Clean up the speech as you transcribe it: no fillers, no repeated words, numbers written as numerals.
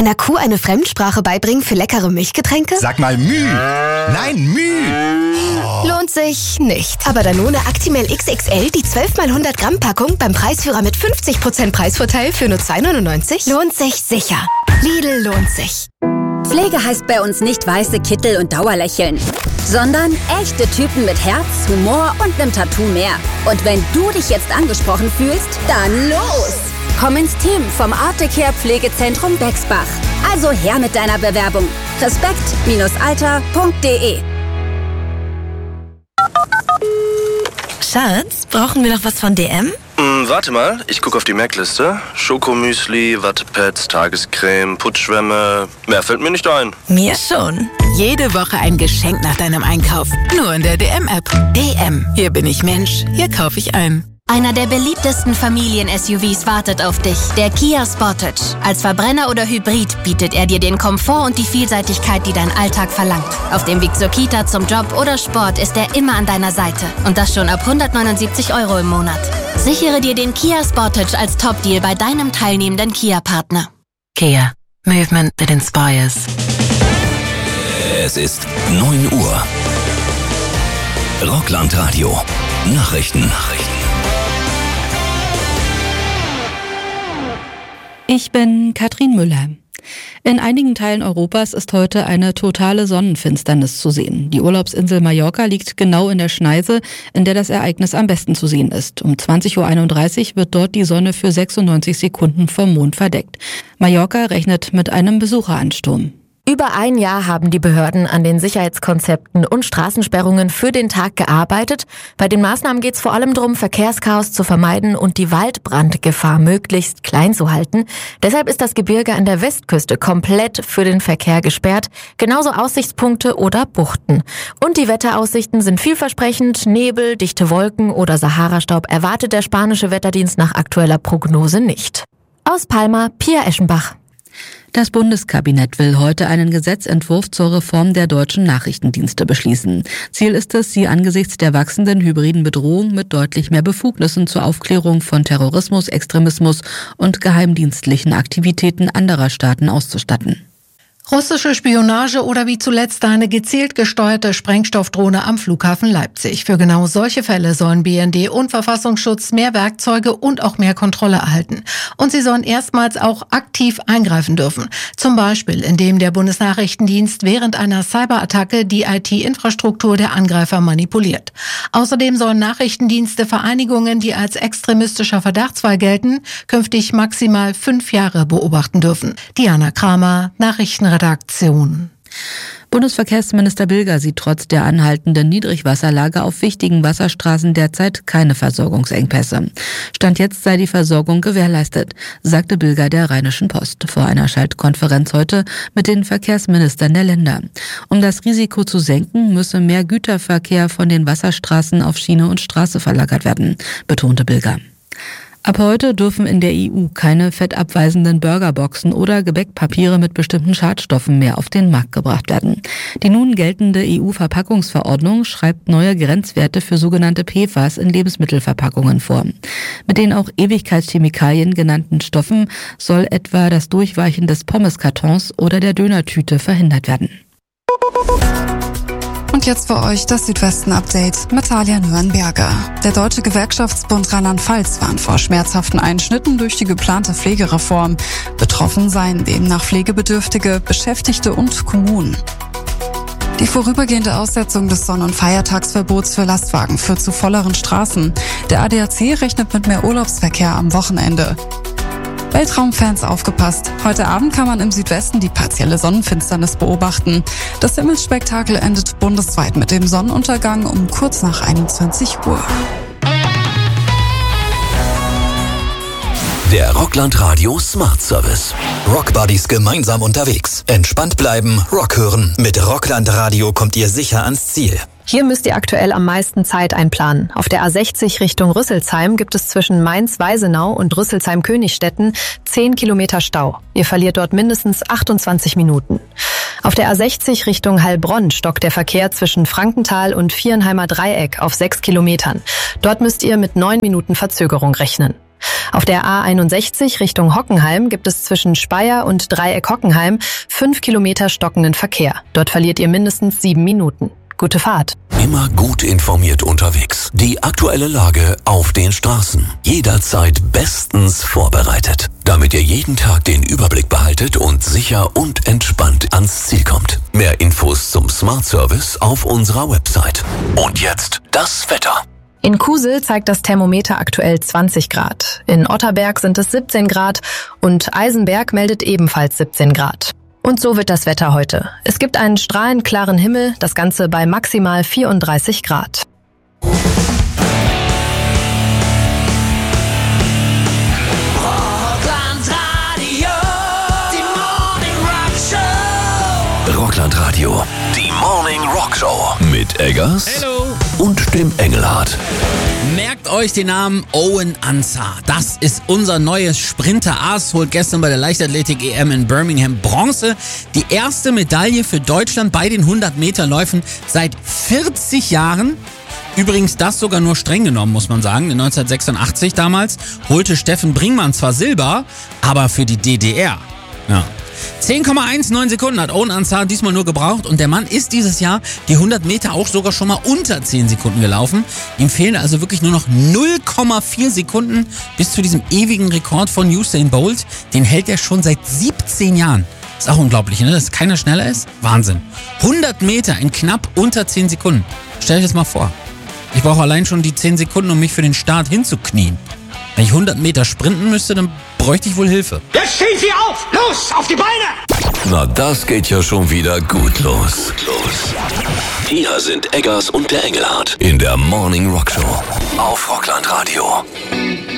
Einer Kuh eine Fremdsprache beibringen für leckere Milchgetränke? Sag mal Müh. Nein, Müh. Lohnt sich nicht. Aber Danone Actimel XXL, die 12 x 100 Gramm Packung beim Preisführer mit 50% Preisvorteil für nur 2,99 €? Lohnt sich sicher. Lidl lohnt sich. Pflege heißt bei uns nicht weiße Kittel und Dauerlächeln, sondern echte Typen mit Herz, Humor und einem Tattoo mehr. Und wenn du dich jetzt angesprochen fühlst, dann los! Komm ins Team vom Artecare Pflegezentrum Bexbach. Also her mit deiner Bewerbung. Respekt-alter.de. Schatz, brauchen wir noch was von DM? Warte mal, ich gucke auf die Merkliste. Schokomüsli, Wattepads, Tagescreme, Putzschwämme. Mehr fällt mir nicht ein. Mir schon. Jede Woche ein Geschenk nach deinem Einkauf. Nur in der DM-App. DM. Hier bin ich Mensch. Hier kaufe ich ein. Einer der beliebtesten Familien-SUVs wartet auf dich, der Kia Sportage. Als Verbrenner oder Hybrid bietet er dir den Komfort und die Vielseitigkeit, die dein Alltag verlangt. Auf dem Weg zur Kita, zum Job oder Sport ist er immer an deiner Seite. Und das schon ab 179 € im Monat. Sichere dir den Kia Sportage als Top-Deal bei deinem teilnehmenden Kia-Partner. Kia. Movement that inspires. Es ist 9 Uhr. Rockland-Radio. Nachrichten. Ich bin Katrin Müller. In einigen Teilen Europas ist heute eine totale Sonnenfinsternis zu sehen. Die Urlaubsinsel Mallorca liegt genau in der Schneise, in der das Ereignis am besten zu sehen ist. Um 20:31 Uhr wird dort die Sonne für 96 Sekunden vom Mond verdeckt. Mallorca rechnet mit einem Besucheransturm. Über ein Jahr haben die Behörden an den Sicherheitskonzepten und Straßensperrungen für den Tag gearbeitet. Bei den Maßnahmen geht es vor allem darum, Verkehrschaos zu vermeiden und die Waldbrandgefahr möglichst klein zu halten. Deshalb ist das Gebirge an der Westküste komplett für den Verkehr gesperrt, genauso Aussichtspunkte oder Buchten. Und die Wetteraussichten sind vielversprechend. Nebel, dichte Wolken oder Saharastaub erwartet der spanische Wetterdienst nach aktueller Prognose nicht. Aus Palma, Pia Eschenbach. Das Bundeskabinett will heute einen Gesetzentwurf zur Reform der deutschen Nachrichtendienste beschließen. Ziel ist es, sie angesichts der wachsenden hybriden Bedrohung mit deutlich mehr Befugnissen zur Aufklärung von Terrorismus, Extremismus und geheimdienstlichen Aktivitäten anderer Staaten auszustatten. Russische Spionage oder wie zuletzt eine gezielt gesteuerte Sprengstoffdrohne am Flughafen Leipzig. Für genau solche Fälle sollen BND und Verfassungsschutz mehr Werkzeuge und auch mehr Kontrolle erhalten. Und sie sollen erstmals auch aktiv eingreifen dürfen. Zum Beispiel, indem der Bundesnachrichtendienst während einer Cyberattacke die IT-Infrastruktur der Angreifer manipuliert. Außerdem sollen Nachrichtendienste Vereinigungen, die als extremistischer Verdachtsfall gelten, künftig maximal 5 Jahre beobachten dürfen. Diana Kramer, Nachrichtenredaktion. Bundesverkehrsminister Bilger sieht trotz der anhaltenden Niedrigwasserlage auf wichtigen Wasserstraßen derzeit keine Versorgungsengpässe. Stand jetzt sei die Versorgung gewährleistet, sagte Bilger der Rheinischen Post vor einer Schaltkonferenz heute mit den Verkehrsministern der Länder. Um das Risiko zu senken, müsse mehr Güterverkehr von den Wasserstraßen auf Schiene und Straße verlagert werden, betonte Bilger. Ab heute dürfen in der EU keine fettabweisenden Burgerboxen oder Gebäckpapiere mit bestimmten Schadstoffen mehr auf den Markt gebracht werden. Die nun geltende EU-Verpackungsverordnung schreibt neue Grenzwerte für sogenannte PFAS in Lebensmittelverpackungen vor. Mit den auch Ewigkeitschemikalien genannten Stoffen soll etwa das Durchweichen des Pommeskartons oder der Dönertüte verhindert werden. Und jetzt für euch das Südwesten-Update mit Talia Nürnberger. Der Deutsche Gewerkschaftsbund Rheinland-Pfalz warnt vor schmerzhaften Einschnitten durch die geplante Pflegereform. Betroffen seien demnach Pflegebedürftige, Beschäftigte und Kommunen. Die vorübergehende Aussetzung des Sonn- und Feiertagsverbots für Lastwagen führt zu volleren Straßen. Der ADAC rechnet mit mehr Urlaubsverkehr am Wochenende. Weltraumfans aufgepasst. Heute Abend kann man im Südwesten die partielle Sonnenfinsternis beobachten. Das Himmelsspektakel endet bundesweit mit dem Sonnenuntergang um kurz nach 21 Uhr. Der Rockland Radio Smart Service. Rockbuddies gemeinsam unterwegs. Entspannt bleiben, Rock hören. Mit Rockland Radio kommt ihr sicher ans Ziel. Hier müsst ihr aktuell am meisten Zeit einplanen. Auf der A60 Richtung Rüsselsheim gibt es zwischen Mainz-Weisenau und Rüsselsheim-Königstetten 10 Kilometer Stau. Ihr verliert dort mindestens 28 Minuten. Auf der A60 Richtung Heilbronn stockt der Verkehr zwischen Frankenthal und Vierenheimer Dreieck auf 6 Kilometern. Dort müsst ihr mit 9 Minuten Verzögerung rechnen. Auf der A61 Richtung Hockenheim gibt es zwischen Speyer und Dreieck Hockenheim 5 Kilometer stockenden Verkehr. Dort verliert ihr mindestens 7 Minuten. Gute Fahrt. Immer gut informiert unterwegs. Die aktuelle Lage auf den Straßen. Jederzeit bestens vorbereitet. Damit ihr jeden Tag den Überblick behaltet und sicher und entspannt ans Ziel kommt. Mehr Infos zum Smart Service auf unserer Website. Und jetzt das Wetter. In Kusel zeigt das Thermometer aktuell 20 Grad. In Otterberg sind es 17 Grad und Eisenberg meldet ebenfalls 17 Grad. Und so wird das Wetter heute. Es gibt einen strahlend klaren Himmel, das Ganze bei maximal 34 Grad. Rockland Radio, die Morning Rock Show mit Eggers und dem Engelhardt. Merkt euch den Namen Owen Ansah. Das ist unser neues Sprinter-Ass, holt gestern bei der Leichtathletik-EM in Birmingham Bronze. Die erste Medaille für Deutschland bei den 100-Meter-Läufen seit 40 Jahren. Übrigens das sogar nur streng genommen, muss man sagen. In 1986 damals holte Steffen Bringmann zwar Silber, aber für die DDR. Ja. 10,19 Sekunden hat Owen Ansah diesmal nur gebraucht und der Mann ist dieses Jahr die 100 Meter auch sogar schon mal unter 10 Sekunden gelaufen. Ihm fehlen also wirklich nur noch 0,4 Sekunden bis zu diesem ewigen Rekord von Usain Bolt. Den hält er schon seit 17 Jahren. Ist auch unglaublich, ne? Dass keiner schneller ist. Wahnsinn. 100 Meter in knapp unter 10 Sekunden. Stell dir das mal vor. Ich brauche allein schon die 10 Sekunden, um mich für den Start hinzuknien. Wenn ich 100 Meter sprinten müsste, dann bräuchte ich wohl Hilfe. Jetzt stehen Sie auf! Los, auf die Beine! Na, das geht ja schon wieder gut los. Hier sind Eggers und der Engelhardt in der Morning Rock Show auf Rockland Radio.